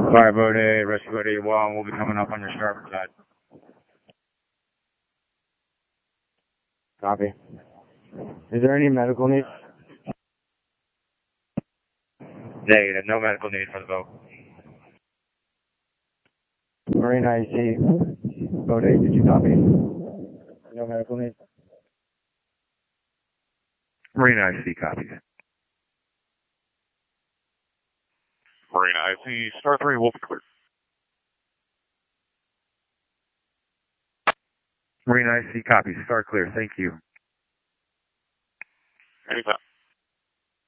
Fireboat 8, Rescue Boat 81 will be coming up on your starboard side. Copy. Is there any medical need? Negative, no medical need for the boat. Marine IC, Boat 8, did you copy? No medical need? Marine IC copies. Marine IC, Star 3 will be clear. Marine IC copies. Start clear. Thank you. Anytime.